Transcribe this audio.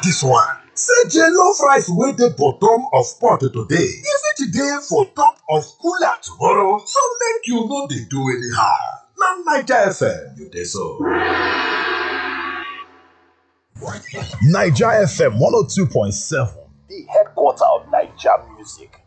dis one. Say jollof rice wey dey bottom of pot today, e fit dey for top of cooler tomorrow, so make you no dey do anyhow. Na Naija FM you dey so. Naija FM 102.7, the headquarter of Naija music.